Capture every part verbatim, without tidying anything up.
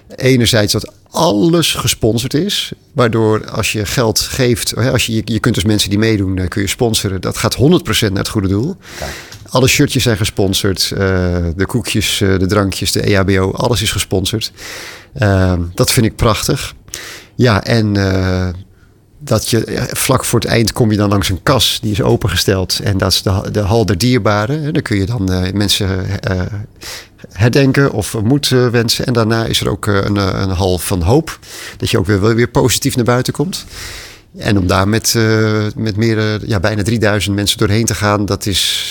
Enerzijds dat alles gesponsord is. Waardoor als je geld geeft... Als je, je kunt dus mensen die meedoen, kun je sponsoren. Dat gaat honderd procent naar het goede doel. Kijk. Alle shirtjes zijn gesponsord. Uh, de koekjes, uh, de drankjes, de E H B O. Alles is gesponsord. Uh, dat vind ik prachtig. Ja, en... Uh, dat je vlak voor het eind kom je dan langs een kas die is opengesteld. En dat is de, de hal der dierbaren. Daar kun je dan uh, mensen uh, herdenken of moed uh, wensen. En daarna is er ook uh, een, een hal van hoop. Dat je ook weer, weer positief naar buiten komt. En om daar met, uh, met meer, uh, ja, bijna drieduizend mensen doorheen te gaan, dat is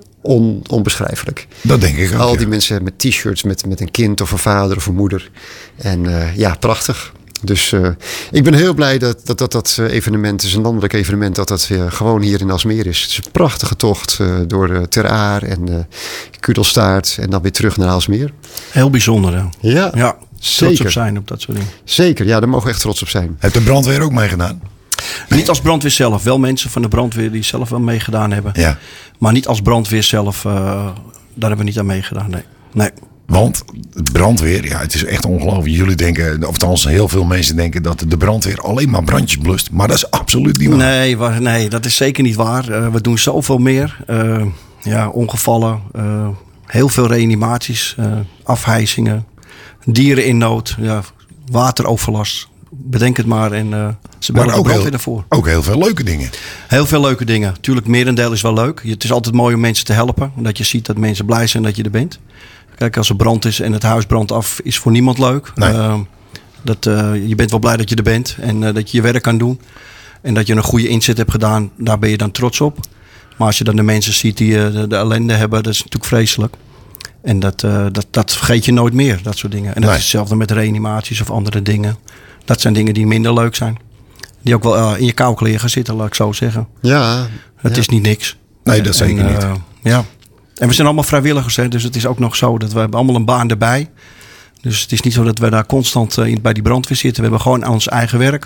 on, onbeschrijfelijk. Dat denk ik ook. Al die ja. mensen met t-shirts met, met een kind of een vader of een moeder. En uh, ja, prachtig. Dus uh, ik ben heel blij dat dat, dat, dat evenement, is een landelijk evenement, dat dat uh, gewoon hier in Aalsmeer is. Het is een prachtige tocht uh, door uh, Ter Aar en uh, Kudelstaart en dan weer terug naar Aalsmeer. Heel bijzonder, hè? Ja, ja zeker. Trots op zijn op dat soort dingen. Zeker, ja, daar mogen we echt trots op zijn. Heeft de brandweer ook meegedaan? Nee. Niet als brandweer zelf. Wel mensen van de brandweer die zelf wel meegedaan hebben. Ja. Maar niet als brandweer zelf. Uh, daar hebben we niet aan meegedaan, nee. Nee. Want het brandweer, ja, het is echt ongelooflijk. Jullie denken, of althans heel veel mensen denken dat de brandweer alleen maar brandjes blust. Maar dat is absoluut niet waar. Nee, waar, nee dat is zeker niet waar. Uh, we doen zoveel meer. Uh, ja, ongevallen, uh, heel veel reanimaties, uh, afhijzingen, dieren in nood, ja, wateroverlast. Bedenk het maar en uh, ze bellen de brandweer ervoor. Ook heel veel leuke dingen. Heel veel leuke dingen. Tuurlijk, merendeel is wel leuk. Het is altijd mooi om mensen te helpen. Omdat je ziet dat mensen blij zijn dat je er bent. Kijk, als er brand is en het huis brandt af, is voor niemand leuk. Nee. Uh, dat, uh, je bent wel blij dat je er bent en uh, dat je je werk kan doen. En dat je een goede inzet hebt gedaan, daar ben je dan trots op. Maar als je dan de mensen ziet die uh, de, de ellende hebben, dat is natuurlijk vreselijk. En dat, uh, dat, dat vergeet je nooit meer, dat soort dingen. En dat nee. is hetzelfde met reanimaties of andere dingen. Dat zijn dingen die minder leuk zijn. Die ook wel uh, in je koukleren gaan zitten, laat ik zo zeggen. Ja. Het ja. is niet niks. Nee, dat zeker en, uh, niet. Ja. En we zijn allemaal vrijwilligers, hè? Dus het is ook nog zo dat we hebben allemaal een baan erbij. Dus het is niet zo dat we daar constant uh, bij die brandweer zitten. We hebben gewoon ons eigen werk.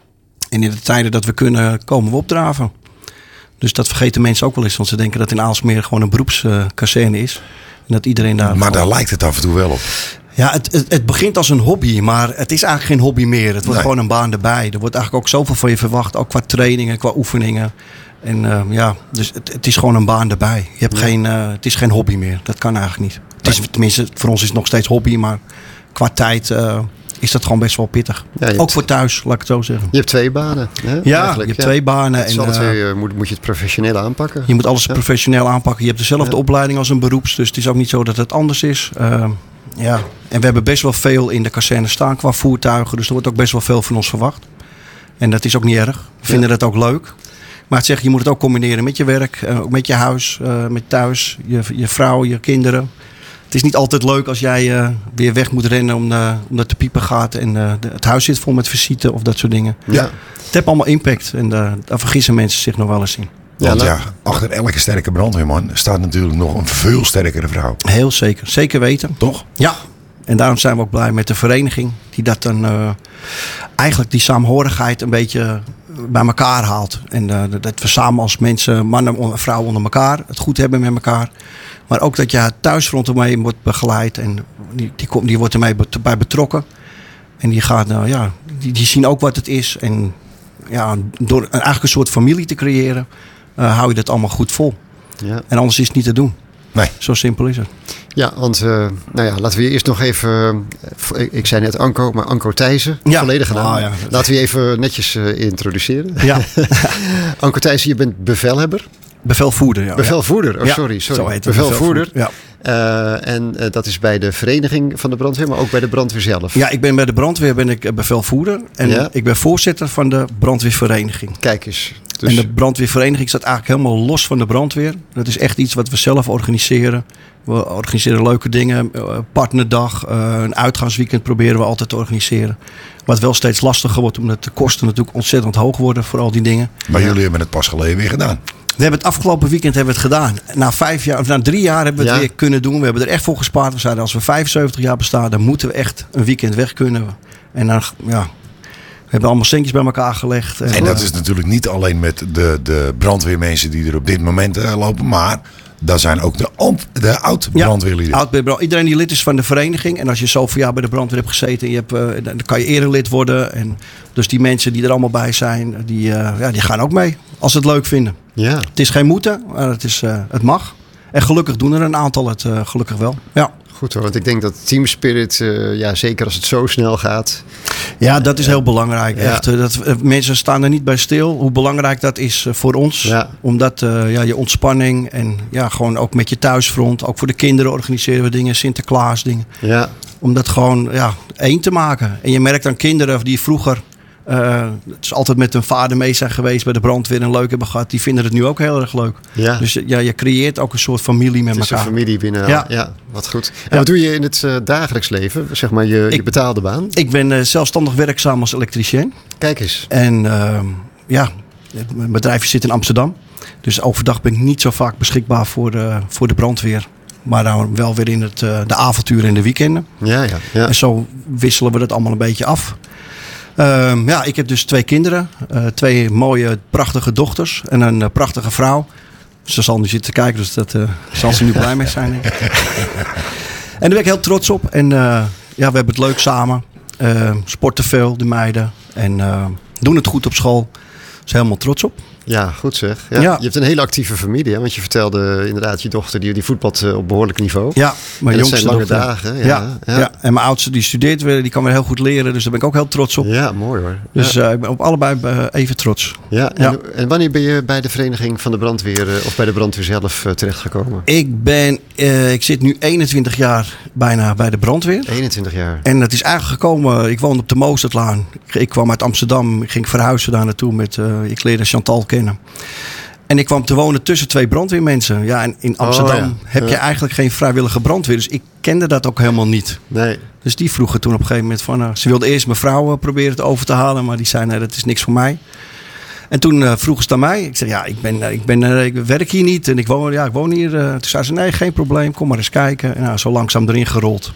En in de tijden dat we kunnen, komen we opdraven. Dus dat vergeten mensen ook wel eens. Want ze denken dat in Aalsmeer gewoon een beroepskazerne uh, is. En dat iedereen daar... Maar gewoon... daar lijkt het af en toe wel op. Ja, het, het, het begint als een hobby, maar het is eigenlijk geen hobby meer. Het wordt nee. gewoon een baan erbij. Er wordt eigenlijk ook zoveel van je verwacht. Ook qua trainingen, qua oefeningen. En uh, ja, dus het, het is gewoon een baan erbij. Je hebt ja. geen, uh, het is geen hobby meer. Dat kan eigenlijk niet. Het is, tenminste, voor ons is het nog steeds hobby, maar qua tijd uh, is dat gewoon best wel pittig. Ja, ook hebt, voor thuis, laat ik het zo zeggen. Je hebt twee banen. Hè, ja, je hebt ja. twee banen. En, uh, twee, uh, moet, moet je het professioneel aanpakken. Je moet alles ja. professioneel aanpakken. Je hebt dezelfde ja. opleiding als een beroeps. Dus het is ook niet zo dat het anders is. Uh, ja. En we hebben best wel veel in de kazerne staan qua voertuigen. Dus er wordt ook best wel veel van ons verwacht. En dat is ook niet erg. We vinden ja. dat ook leuk. Maar het zeg, je moet het ook combineren met je werk, uh, met je huis, uh, met thuis, je, je vrouw, je kinderen. Het is niet altijd leuk als jij uh, weer weg moet rennen om, uh, omdat de pieper gaat en uh, de, het huis zit vol met visite of dat soort dingen. Ja. Het heeft allemaal impact en uh, daar vergissen mensen zich nog wel eens in. Want ja, achter elke sterke brandweerman staat natuurlijk nog een veel sterkere vrouw. Heel zeker, zeker weten. Toch? Ja. En daarom zijn we ook blij met de vereniging die dat dan uh, eigenlijk die saamhorigheid een beetje bij elkaar haalt. En uh, dat we samen als mensen, mannen en vrouwen onder elkaar, het goed hebben met elkaar. Maar ook dat je thuisfront ermee wordt begeleid en die, die, die wordt ermee bij betrokken. En die gaat, nou ja, die, die zien ook wat het is. En ja, door een, eigenlijk een soort familie te creëren, uh, hou je dat allemaal goed vol. Ja. En anders is het niet te doen. Nee. Zo simpel is het. Ja, want uh, nou ja, laten we eerst nog even... Uh, ik, ik zei net Anko, maar Anko Thijssen. Ja. Volledig gedaan. Oh, ja. Laten we je even netjes uh, introduceren. Ja. Anko Thijssen, je bent bevelhebber. Bevelvoerder, ja. Bevelvoerder, oh ja. sorry. sorry. Zo heet het. Bevelvoerder. Ja. Uh, en uh, dat is bij de vereniging van de brandweer, maar ook bij de brandweer zelf. Ja, ik ben bij de brandweer ben ik bevelvoerder. En ja. ik ben voorzitter van de brandweervereniging. Kijk eens. Dus... En de brandweervereniging staat eigenlijk helemaal los van de brandweer. Dat is echt iets wat we zelf organiseren. We organiseren leuke dingen. Partnerdag, een uitgaansweekend proberen we altijd te organiseren. Wat wel steeds lastiger wordt, omdat de kosten natuurlijk ontzettend hoog worden voor al die dingen. Maar jullie hebben het pas geleden weer gedaan. We hebben het afgelopen weekend hebben we het gedaan. Na vijf jaar, of na drie jaar hebben we het ja. weer kunnen doen. We hebben er echt voor gespaard. We zeiden als we vijfenzeventig jaar bestaan, dan moeten we echt een weekend weg kunnen. En dan, ja, we hebben allemaal centjes bij elkaar gelegd. En, en dat is natuurlijk niet alleen met de, de brandweermensen die er op dit moment uh, lopen, maar dat zijn ook de, amp, de oud-brandweerlieden. Ja, oud-brandweer. Iedereen die lid is van de vereniging. En als je zoveel jaar bij de brandweer hebt gezeten, en je hebt, uh, dan kan je erelid worden. En dus die mensen die er allemaal bij zijn, die, uh, ja, die gaan ook mee. Als ze het leuk vinden. Ja. Het is geen moeten, maar het, is, uh, het mag. En gelukkig doen er een aantal het uh, gelukkig wel. Ja. Goed hoor, want ik denk dat team spirit, uh, ja, zeker als het zo snel gaat. Ja, dat is heel belangrijk. Ja. Echt, uh, dat, uh, mensen staan er niet bij stil. Hoe belangrijk dat is uh, voor ons. Ja. Omdat uh, ja, je ontspanning en ja, gewoon ook met je thuisfront. Ook voor de kinderen organiseren we dingen, Sinterklaas dingen. Ja. Om dat gewoon ja, één te maken. En je merkt aan kinderen die vroeger... Uh, het is altijd met hun vader mee zijn geweest bij de brandweer en leuk hebben gehad. Die vinden het nu ook heel erg leuk. Ja. Dus ja, je creëert ook een soort familie met het is elkaar. Een familie binnen. Ja, ja wat goed. En ja. wat doe je in het uh, dagelijks leven? Zeg maar je, ik, je betaalde baan? Ik ben uh, zelfstandig werkzaam als elektricien. Kijk eens. En uh, ja, mijn bedrijf zit in Amsterdam. Dus overdag ben ik niet zo vaak beschikbaar voor, uh, voor de brandweer. Maar dan wel weer in het, uh, de avonturen en de weekenden. Ja, ja, ja. En zo wisselen we dat allemaal een beetje af. Uh, ja, ik heb dus twee kinderen. Uh, twee mooie, prachtige dochters. En een uh, prachtige vrouw. Ze zal nu zitten kijken, dus dat uh, zal ze nu blij mee zijn. Denk ik. En daar ben ik heel trots op. En uh, ja, we hebben het leuk samen. Uh, sporten veel, de meiden. En uh, doen het goed op school. Daar zijn helemaal trots op. Ja, goed zeg. Ja, ja. Je hebt een hele actieve familie, hè? Want je vertelde inderdaad je dochter die, die voetbalt uh, op behoorlijk niveau. Ja, mijn en jongste dat zijn lange dochter. dagen. Ja, ja, ja. ja, en mijn oudste die studeert weer, die kan weer heel goed leren. Dus daar ben ik ook heel trots op. Ja, mooi hoor. Dus ja. uh, ik ben op allebei uh, even trots. Ja, en, ja. en wanneer ben je bij de vereniging van de brandweer uh, of bij de brandweer zelf uh, terechtgekomen? Ik ben, uh, ik zit nu eenentwintig jaar bijna bij de brandweer. eenentwintig jaar. En het is eigenlijk gekomen, ik woonde op de Moostertlaan. Ik, ik kwam uit Amsterdam, ik ging verhuizen daar naartoe met, uh, ik leerde Chantal kennen. En ik kwam te wonen tussen twee brandweermensen. Ja, en in Amsterdam oh, ja. heb ja. je eigenlijk geen vrijwillige brandweer. Dus ik kende dat ook helemaal niet. Nee. Dus die vroegen toen op een gegeven moment van... Uh, ze wilde eerst mijn vrouw uh, proberen het over te halen. Maar die zei, nee, dat is niks voor mij. En toen uh, vroegen ze aan mij. Ik zei, ja, ik, ben, uh, ik, ben, uh, ik werk hier niet. En ik woon, ja, ik woon hier. Uh, toen zei ze, nee, geen probleem. Kom maar eens kijken. En nou, zo langzaam erin gerold.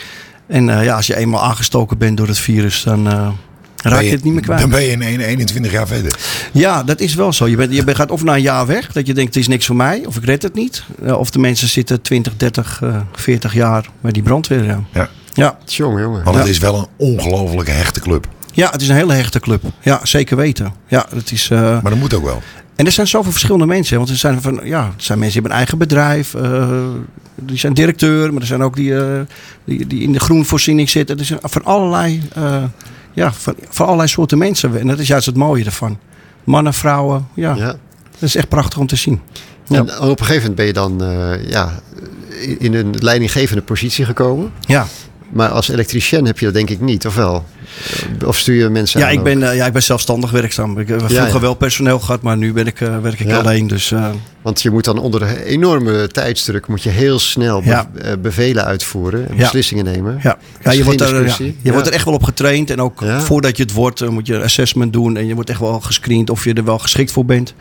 En uh, ja, als je eenmaal aangestoken bent door het virus... dan uh, raak je, je het niet meer kwijt. Dan ben je in eenentwintig jaar verder. Ja, dat is wel zo. Je, bent, je gaat of na een jaar weg. Dat je denkt, het is niks voor mij. Of ik red het niet. Uh, of de mensen zitten twintig, dertig, uh, veertig jaar bij die brandweer. Ja. Ja. Ja. Jongen, jongen. Want het ja. is wel een ongelooflijke hechte club. Ja, het is een hele hechte club. Ja, zeker weten. Ja, het is, uh... Maar dat moet ook wel. En er zijn zoveel verschillende mensen. Want er zijn, van, ja, er zijn mensen die hebben een eigen bedrijf. Uh, die zijn directeur. Maar er zijn ook die, uh, die, die in de groenvoorziening zitten. Er zijn van allerlei... Uh, Ja, van, van allerlei soorten mensen. En dat is juist het mooie ervan. Mannen, vrouwen. Ja, ja. Dat is echt prachtig om te zien. Ja. En op een gegeven moment ben je dan uh, ja, in een leidinggevende positie gekomen. Ja. Maar als elektricien heb je dat denk ik niet, of wel? Of stuur je mensen ja, aan? Ik ben, uh, ja, ik ben zelfstandig werkzaam. Ik heb vroeger ja, ja. wel personeel gehad, maar nu ben ik, uh, werk ik ja. alleen. Dus, uh... Want je moet dan onder de enorme tijdsdruk... moet je heel snel be- ja. bevelen uitvoeren en ja. beslissingen nemen. Ja, ja, je, wordt er, ja. je ja. wordt er echt wel op getraind. En ook ja. voordat je het wordt, uh, moet je een assessment doen. En je wordt echt wel gescreend of je er wel geschikt voor bent.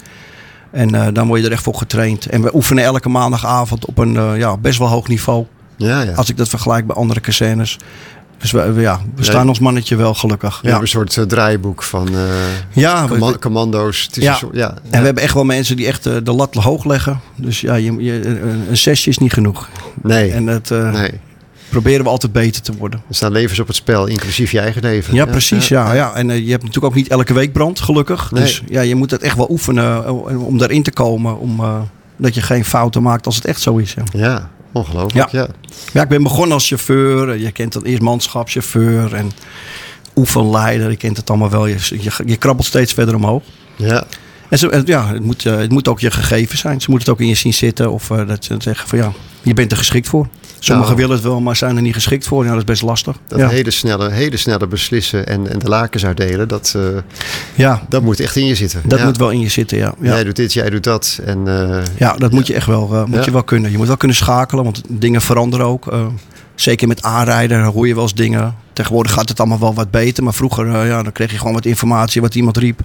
En uh, dan word je er echt voor getraind. En we oefenen elke maandagavond op een uh, ja, best wel hoog niveau. Ja, ja. Als ik dat vergelijk bij andere kazernes. Dus we, we, ja, we staan ja, ons mannetje wel gelukkig. Ja, ja. Een soort uh, draaiboek van uh, ja, command- we, commando's. Het is ja. Een soort, ja, en ja. we hebben echt wel mensen die echt uh, de lat hoog leggen. Dus ja, je, je, een, een zesje is niet genoeg. Nee. En dat uh, nee. proberen we altijd beter te worden. Er staan levens op het spel, inclusief je eigen leven. Ja, ja precies. Ja, ja. ja. En uh, je hebt natuurlijk ook niet elke week brand, gelukkig. Nee. Dus ja, je moet het echt wel oefenen om daarin te komen. Om, uh, dat je geen fouten maakt als het echt zo is. Ja. ja. Ongelooflijk, ja. ja. Ja, ik ben begonnen als chauffeur. Je kent dan eerst manschapschauffeur en oefenleider. Je kent het allemaal wel. Je, je, je krabbelt steeds verder omhoog. Ja. En zo, ja, het, moet, het moet ook je gegeven zijn. Ze moeten het ook in je zien zitten. Of uh, dat ze zeggen van ja, je bent er geschikt voor. Sommigen nou, willen het wel, maar zijn er niet geschikt voor. Ja, dat is best lastig. Dat ja. hele, snelle, hele snelle beslissen en, en de lakens uitdelen. Dat, uh, ja. dat moet echt in je zitten. Dat ja. moet wel in je zitten, ja. ja. Jij doet dit, jij doet dat. En, uh, ja, dat ja. moet je echt wel, uh, moet ja. je wel kunnen. Je moet wel kunnen schakelen, want dingen veranderen ook. Uh, zeker met aanrijden hoor je wel eens dingen. Tegenwoordig gaat het allemaal wel wat beter. Maar vroeger uh, ja, dan kreeg je gewoon wat informatie wat iemand riep.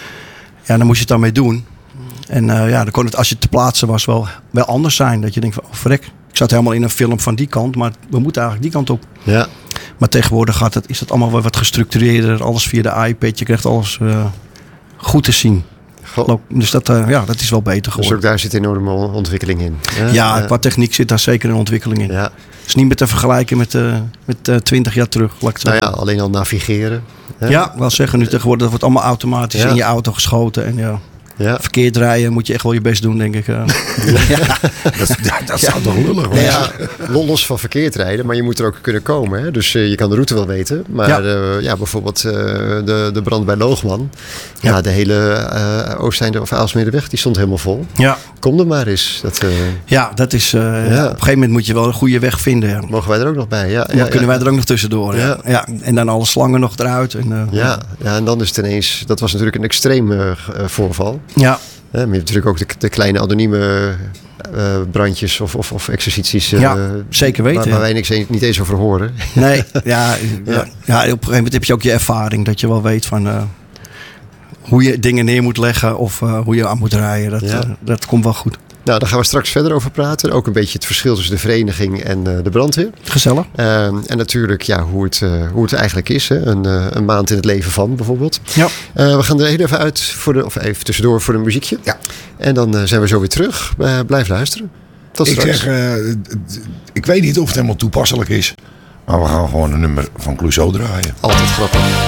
Ja, dan moest je het dan mee doen. En uh, ja, dan kon het als je te plaatsen was wel, wel anders zijn. Dat je denkt van, oh verrek. Ik zat helemaal in een film van die kant, maar we moeten eigenlijk die kant op. Ja. Maar tegenwoordig gaat het, is dat allemaal wel wat gestructureerder. Alles via de iPad. Je krijgt alles uh, goed te zien. Goh. Loop- Dus dat, uh, ja, dat is wel beter Dus geworden. ook daar zit enorme ontwikkeling in. Ja, Uh, qua techniek zit daar zeker een ontwikkeling in. ja. Het is niet meer te vergelijken met, uh, met uh, twintig jaar terug. Laat ik het zo Nou ja, zeggen. alleen al navigeren. Hè? Ja, wel zeggen nu tegenwoordig, dat wordt allemaal automatisch Ja. in je auto geschoten. En ja, Ja. verkeerd rijden moet je echt wel je best doen, denk ik. Uh. ja. Dat, ja, dat zou toch lullig Nee, zijn? ja, los van verkeerd rijden, maar je moet er ook kunnen komen. Hè? Dus uh, je kan de route wel weten. Maar Ja. ja, ja, bijvoorbeeld uh, de, de brand bij Loogman. Ja, Ja. de hele uh, Oosteinde of Aalsmeerderweg, die stond helemaal vol. Ja. Kom er maar eens. Dat, uh, ja, dat is. Uh, Ja. Op een gegeven moment moet je wel een goede weg vinden. Ja. mogen wij er ook nog bij. Ja, Dan ja, kunnen ja. wij er ook nog tussendoor. Ja. Ja. Ja. En dan alle slangen nog eruit. En, uh, Ja, ja, en dan is het ineens... Dat was natuurlijk een extreem uh, voorval. ja. Hè, maar je hebt natuurlijk ook de, de kleine anonieme uh, brandjes of, of, of exercities. Uh, Ja, zeker weten, Waar, waar ja. wij niks, niet eens over horen. Nee, ja, ja. Ja. ja, op een gegeven moment heb je ook je ervaring. Dat je wel weet van uh, hoe je dingen neer moet leggen. Of uh, hoe je aan moet rijden. Dat, Ja. uh, dat komt wel goed. Nou, daar gaan we straks verder over praten. Ook een beetje het verschil tussen de vereniging en uh, de brandweer. Gezellig. Uh, en natuurlijk ja, hoe, het, uh, hoe het eigenlijk is. Hè? Een, uh, een maand in het leven van bijvoorbeeld. Ja. Uh, we gaan er heel even uit, voor de, of even tussendoor voor een muziekje. Ja. En dan uh, zijn we zo weer terug. Uh, blijf luisteren. Tot Ik straks. zeg, uh, ik weet niet of het helemaal toepasselijk is. Maar we gaan gewoon een nummer van Clouseau draaien. Altijd grappig.